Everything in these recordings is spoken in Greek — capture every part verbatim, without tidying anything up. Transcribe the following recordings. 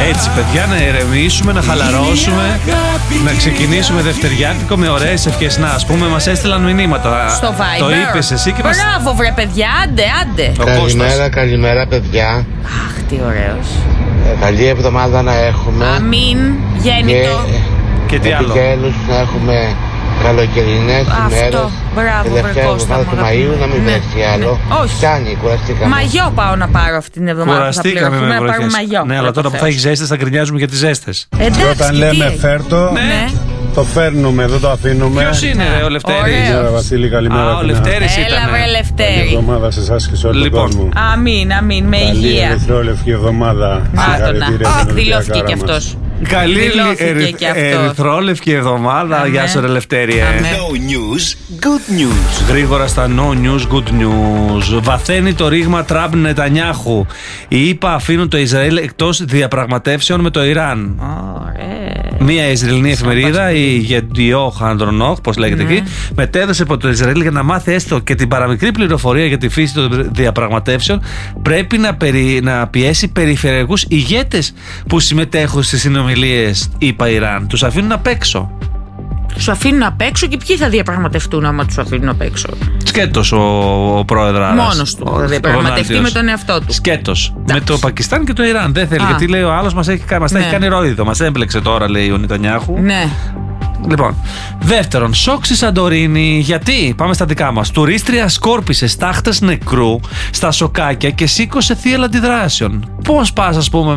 Έτσι, παιδιά, να ηρεμήσουμε, να χαλαρώσουμε, να ξεκινήσουμε δευτεριάτικο με ωραίες ευχές. Να, ας πούμε, μας έστειλαν μηνύματα. Στο Viber. Το είπες εσύ και μας... Μπράβο, βρε παιδιά, άντε, άντε. Καλημέρα, καλημέρα, παιδιά. Αχ, τι ωραίος. Ε, καλή εβδομάδα να έχουμε. Αμήν, γέννητο. Και, και τι άλλο. Επιτέλους να έχουμε καλοκαιρινές ημέρες. Αυτό, μπράβο, τελευταία εβδομάδα του Μαΐου, να μην βρεθεί άλλο. Όχι. Φτάνει, κουραστήκαμε. Μαγιό πάω να πάρω αυτή την εβδομάδα. Κουραστήκαμε με να πάρουμε μαγιό. Ναι, αλλά τώρα που θα έχει ζέστες θα γκρινιάζουμε για τις ζέστες. Εντάξει, όταν λέμε φέρτο, ναι. το φέρνουμε, δεν το αφήνουμε. Ποιος είναι, ρε, ο Λευτέρης? Καλημέρα, Βασίλη, καλημέρα. Α, ο Λευτέρης ήταν. Έλα, βρε Λευτέρη. Καλή εβδομάδα σε εσάς και σε όλο Λοιπόν. τον κόσμο. Αμήν, αμήν, με Καλή υγεία. ερυθρόλευκη εβδομάδα. Άτονα. Δηλώθηκε και αυτός. Καλή Δηλώθηκε και αυτός. ερυθρόλευκη εβδομάδα. Γεια σου, ρε Λευτέρη. No news, good news. Γρήγορα στα no news, good news. Βαθαίνει το ρήγμα Τραμπ Νετανιάχου. Οι ΗΠΑ αφήνουν το Ισραήλ εκτός διαπραγματεύσεων με το Ιράν. Μία Ισραηλινή εφημερίδα, η Γεντιό Χαντρονόχ, πώς λέγεται εκεί, μετέδωσε από το Ισραήλ για να μάθει έστω και την παραμικρή πληροφορία για τη φύση των διαπραγματεύσεων. Πρέπει να, περι, να πιέσει περιφερειακούς ηγέτες που συμμετέχουν στις συνομιλίες ΗΠΑ-Ιράν. Τους αφήνουν απ' έξω. Τους αφήνουν απ' έξω και ποιοι θα διαπραγματευτούν άμα τους αφήνουν απ' έξω? Σκέτος ο, ο πρόεδρας. Μόνος του θα διαπραγματευτεί με τον εαυτό του. Σκέτος. Με το Πακιστάν και το Ιράν. Δεν θέλει. Α. Γιατί λέει ο άλλος μας έχει, μας Ναι. έχει κάνει ρόιδο. Μας έμπλεξε τώρα, λέει ο Νετανιάχου. Ναι. Λοιπόν, δεύτερον, σοκ στη Σαντορίνη. Γιατί, πάμε στα δικά μας. Τουρίστρια σκόρπισε στάχτες νεκρού στα σοκάκια και σήκωσε θύελλα αντιδράσεων. Πώς πας, ας πούμε,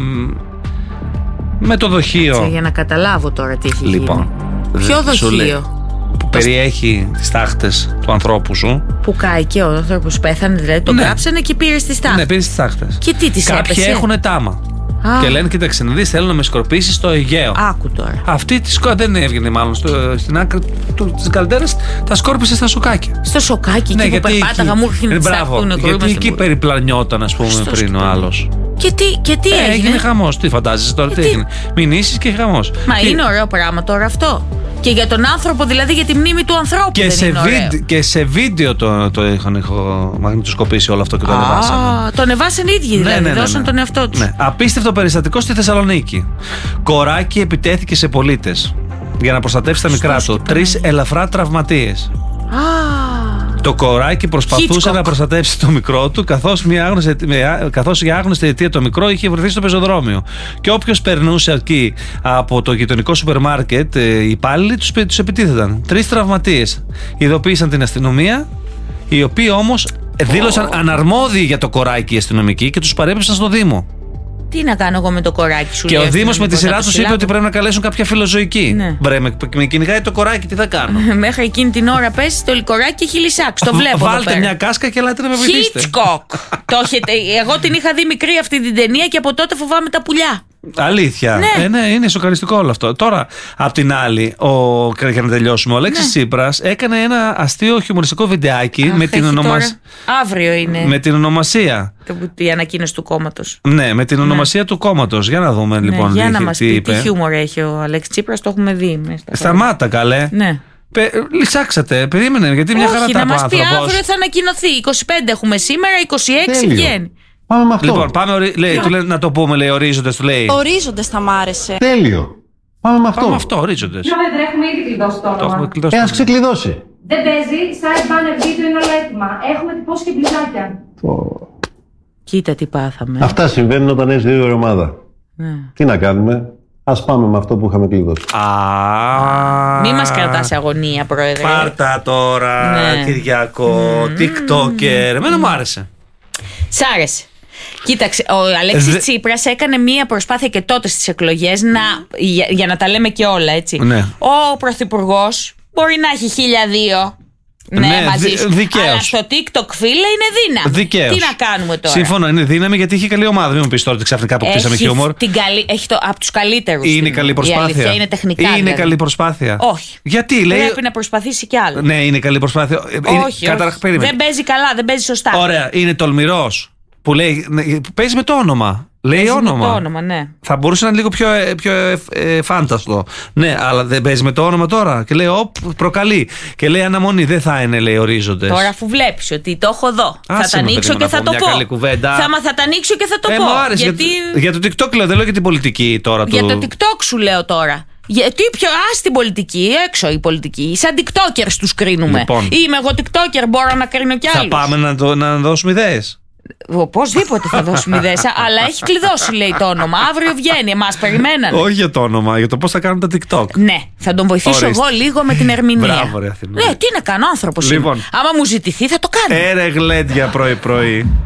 με το δοχείο? Σε, για να καταλάβω τώρα τι έχει Λοιπόν, γίνει. Ποιο σου λέει, δοχείο? που περιέχει τις τάχτες του ανθρώπου σου. Που κάει και ο άνθρωπος πέθανε, δηλαδή το Ναι. κάψανε και πήρε στις τάχτες. Ναι, πήρες τις τάχτες. Και τι τις Κάποιοι έπεσε? έχουν τάμα. Α. Και λένε, κοίταξε να δεις, θέλω να με σκορπίσει στο Αιγαίο. Άκου τώρα. Αυτή τη σκο... δεν έβγαινε μάλλον στο... στην άκρη της καλτέρας, τα σκόρπισε στα σοκάκια. Στο σοκάκι, Ναι, εκεί που περπάταγα, μου έρχεται τη στάχτη του νεκρού. γιατί εκεί περιπλανιόταν, ας πούμε, Στο πριν ο σκοτάδι. άλλος. Και τι, και τι Ε, έγινε? έγινε χαμός. Τι φαντάζεσαι τώρα, τι τι? έγινε? Μηνύσεις και χαμός. Μα Και- είναι ωραίο πράγμα τώρα αυτό. Και για τον άνθρωπο, δηλαδή για τη μνήμη του ανθρώπου, Και δεν σε, είναι ωραίο? βίντ- και σε βίντεο το, το είχαν έχω μαγνητοσκοπήσει όλο αυτό και το ανεβάσανε. Α, τον ανεβάσανε οι ίδιοι, δηλαδή. Δώσαν τον εαυτό του. Ναι. Απίστευτο περιστατικό στη Θεσσαλονίκη. Κοράκι επιτέθηκε σε πολίτες για να προστατεύσει τα μικρά του. Τρεις ελαφρά τραυματίες. Α, Το κοράκι προσπαθούσε Hitchcock. να προστατεύσει το μικρό του, καθώς, μια άγνωστη, με- καθώς για άγνωστη αιτία το μικρό είχε βρεθεί στο πεζοδρόμιο. Και όποιος περνούσε εκεί από το γειτονικό σούπερ μάρκετ, ε, οι υπάλληλοι τους, τους επιτίθεταν. Τρεις τραυματίες. Ειδοποίησαν την αστυνομία, οι οποίοι όμως δήλωσαν αναρμόδιοι για το κοράκι οι αστυνομικοί και τους παρέπεψαν στο Δήμο. τι να κάνω εγώ με το κοράκι σου? Και λέει ο Δήμος με τη αστυνομικός, σειρά να του το είπε συλλάβω? ότι πρέπει να καλέσουν κάποια φιλοζωική. Ναι. Βρε, με, με κυνηγάει το κοράκι, τι θα κάνω. Μέχρι εκείνη την ώρα πέσει το κοράκι και έχει λυσάξει. Το βλέπω. εδώ Βάλτε πέρα. μια κάσκα και ελάτε να με βοηθήσετε. Hitchcock. Το έχετε... Εγώ την είχα δει μικρή αυτή την ταινία και από τότε φοβάμαι τα πουλιά. Αλήθεια. Ναι. Ε, ναι, είναι σοκαριστικό όλο αυτό. Τώρα, απ' την άλλη, ο, για να τελειώσουμε, ο Αλέξης Ναι. Τσίπρας έκανε ένα αστείο χιουμοριστικό βιντεάκι Αχ, με, την έχει ονομασ... τώρα. Αύριο είναι με την ονομασία. το, η ανακοίνωση του κόμματος. Ναι, με την ονομασία του κόμματος. Για να δούμε λοιπόν Ναι, για τι, να μας τι πει είπε. τι χιούμορ έχει ο Αλέξης Τσίπρας, το έχουμε δει μέσα στα Σταμάτα, καλέ. Ναι. Πε, λυσάξατε, περίμενε, γιατί μια χαρά Όχι, τα να είπε ο μας πει άνθρωπος. αύριο θα ανακοινωθεί. είκοσι πέντε έχουμε σήμερα, είκοσι έξι Τέλειο. βγαίνει. Πάμε με αυτό. Λοιπόν, πάμε, ορι... λέει, του λέει, να το πούμε, λέει, ορίζοντας, του λέει. Ορίζοντες θα μ' άρεσε. Τέλειο. Πάμε με αυτό. Πάμε αυτό, ορίζοντας. Πρόεδρε, έχουμε ήδη κλειδώσει το Το έχουμε όνομα. κλειδώσει. Ε, ας ξεκλειδώσει. Δεν παίζει, site banner βίντεο είναι όλα έτοιμα. Έχουμε τυπώσει και μπλουζάκια. Κοίτα τι πάθαμε. Αυτά συμβαίνουν όταν έχεις δύο ομάδα. Ναι. Τι να κάνουμε. Ας πάμε με αυτό που είχαμε κλειδώσει. Α, Μη μας κρατάς αγωνία, πρόεδρε. Πάρτα τώρα, Ναι. Κυριακό, TikToker. Εμένα μου άρεσε. Σ' άρεσε. Κοίταξε, ο Αλέξης Δε- Τσίπρας έκανε μία προσπάθεια και τότε στις εκλογές να, για, για να τα λέμε και όλα, έτσι. Ναι. Ο πρωθυπουργός μπορεί να έχει χίλια δύο. Ναι, Ναι, μαζί δι- σου. δικαίως. Αλλά στο TikTok, φίλε, είναι δύναμη. Δικαίως. Τι να κάνουμε τώρα. Σύμφωνα, είναι δύναμη γιατί είχε καλή ομάδα. Μην μου πει τώρα ότι ξαφνικά αποκτήσαμε Έχει χιούμορ. την καλή, έχει το, από τους καλύτερους. Είναι την- καλή Η προσπάθεια. αλήθεια είναι τεχνικά. Είναι δηλαδή. καλή προσπάθεια. Όχι. Γιατί λέει. Πρέπει να προσπαθήσει κι άλλο. Ναι, είναι καλή προσπάθεια. Ε, είναι- όχι, καταρχάς, όχι. περίμενε. Δεν παίζει καλά, δεν παίζει σωστά. Ωραία, είναι τολμηρός. Που λέει. ναι, Παίζει με το όνομα. Λέει Παίζει με όνομα. το όνομα, ναι. Θα μπορούσε να είναι λίγο πιο, ε, πιο ε, ε, φάνταστο. Ναι, αλλά δεν παίζει με το όνομα τώρα. Και λέει, οπ, προκαλεί. Και λέει αναμονή. Δεν θα είναι, λέει, ορίζοντες. Τώρα, αφού βλέπει ότι το έχω εδώ, θα Άσε τα με, ανοίξω παιδί μου, και να θα πω το μια πω. καλή κουβέντα. Θα, μα θα τα ανοίξω και θα το Ε, πω. μου άρεσε. Γιατί... Για, για το TikTok λέω, δεν λέω για την πολιτική τώρα Για του. το TikTok σου λέω τώρα. Γιατί πιο ας την πολιτική, έξω η πολιτική. Σαν TikTokers τους κρίνουμε. Λοιπόν. Είμαι εγώ TikToker, μπορώ να κρίνω κι Θα άλλους. πάμε να, το, να δώσουμε ιδέες. Οπωσδήποτε θα δώσουμε ιδέες. Αλλά έχει κλειδώσει, λέει, το όνομα. Αύριο βγαίνει, εμάς περιμένανε. Όχι για το όνομα, για το πώς θα κάνουμε τα TikTok. Ναι, θα τον βοηθήσω Ορίστε. εγώ λίγο με την ερμηνεία. Μπράβο, ρε Αθηνούλα. Ναι, τι να κάνω, άνθρωπος Λοιπόν. είμαι. Άμα μου ζητηθεί θα το κάνω. Έρε γλέντια πρωί-πρωί.